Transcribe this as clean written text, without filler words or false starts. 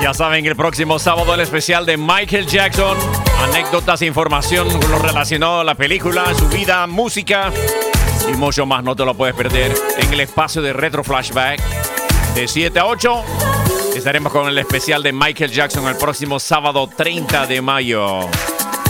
Ya saben, el próximo sábado el especial de Michael Jackson. Anécdotas e información con lo relacionado a la película, su vida, música y mucho más. No te lo puedes perder en el espacio de Retro Flashback. De 7 a 8 estaremos con el especial de Michael Jackson el próximo sábado 30 de mayo.